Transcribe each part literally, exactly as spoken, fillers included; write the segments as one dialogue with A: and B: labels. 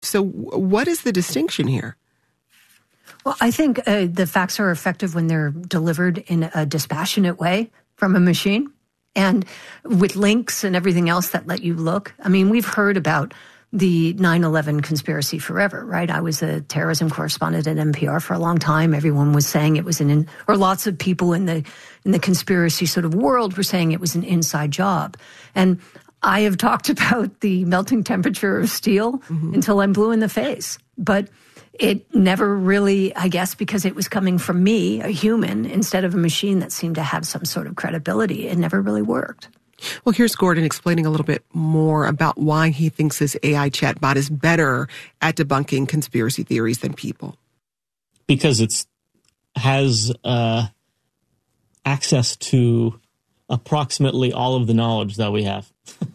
A: So what is the distinction here?
B: Well, I think uh, the facts are effective when they're delivered in a dispassionate way from a machine and with links and everything else that let you look. I mean, we've heard about the nine eleven conspiracy forever, right? I was a terrorism correspondent at N P R for a long time. Everyone was saying it was an, in, or lots of people in the in the conspiracy sort of world were saying it was an inside job. And I have talked about the melting temperature of steel mm-hmm. until I'm blue in the face. But it never really, I guess, because it was coming from me, a human, instead of a machine that seemed to have some sort of credibility, it never really worked.
A: Well, here's Gordon explaining a little bit more about why he thinks his A I chatbot is better at debunking conspiracy theories than people.
C: Because it's has uh, access to approximately all of the knowledge that we have.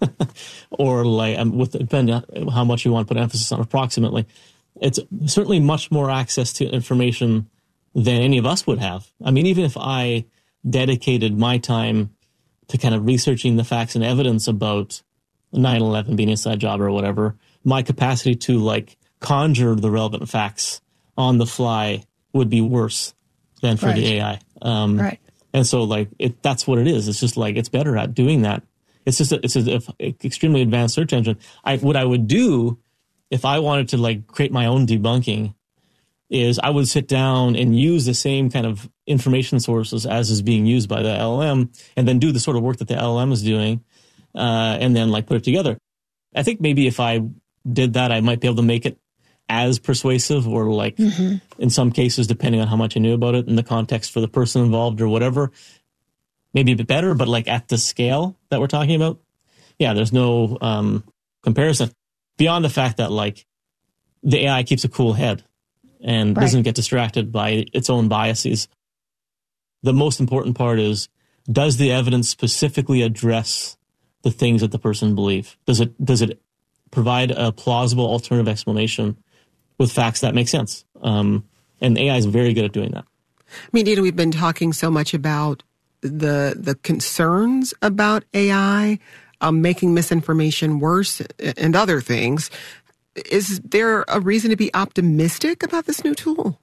C: Or like, um, with depending on how much you want to put emphasis on approximately. It's certainly much more access to information than any of us would have. I mean, even if I dedicated my time to kind of researching the facts and evidence about nine eleven being an inside job or whatever, my capacity to like conjure the relevant facts on the fly would be worse than for right. the A I. Um,
B: right.
C: And so like it, that's what it is. It's just like it's better at doing that. It's just a, it's an extremely advanced search engine. I, what I would do if I wanted to like create my own debunking is I would sit down and use the same kind of information sources as is being used by the L L M and then do the sort of work that the L L M is doing uh, and then like put it together. I think maybe if I did that, I might be able to make it as persuasive or like mm-hmm. in some cases, depending on how much I knew about it and the context for the person involved or whatever, maybe a bit better, but like at the scale that we're talking about, yeah, there's no um, comparison. Beyond the fact that, like, the A I keeps a cool head and right. doesn't get distracted by its own biases. The most important part is, does the evidence specifically address the things that the person believes? Does it does it provide a plausible alternative explanation with facts that make sense? Um, and A I is very good at doing that.
A: I mean, Dina, we've been talking so much about the the concerns about A I, Um, making misinformation worse and other things. Is there a reason to be optimistic about this new tool?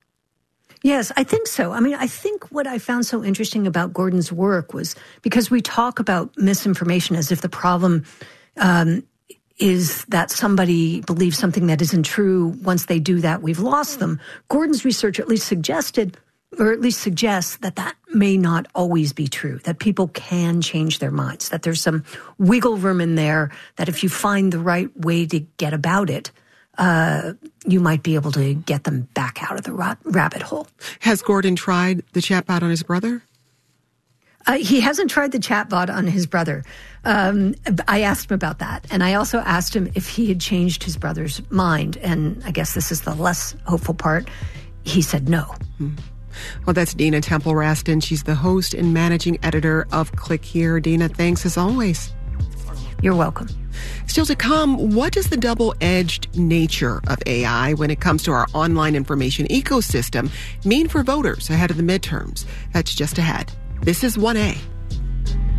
B: Yes, I think so. I mean, I think what I found so interesting about Gordon's work was because we talk about misinformation as if the problem um, is that somebody believes something that isn't true. Once they do that, we've lost them. Gordon's research at least suggested or at least suggests that that may not always be true, that people can change their minds, that there's some wiggle room in there, that if you find the right way to get about it, uh, you might be able to get them back out of the rat- rabbit hole.
A: Has Gordon tried the chatbot on his brother?
B: Uh, he hasn't tried the chatbot on his brother. Um, I asked him about that. And I also asked him if he had changed his brother's mind. And I guess this is the less hopeful part. He said no.
A: Hmm. Well, that's Dina Temple-Raston. She's the host and managing editor of Click Here. Dina, thanks as always.
B: You're welcome.
A: Still to come, what does the double-edged nature of A I when it comes to our online information ecosystem mean for voters ahead of the midterms? That's just ahead. This is one A.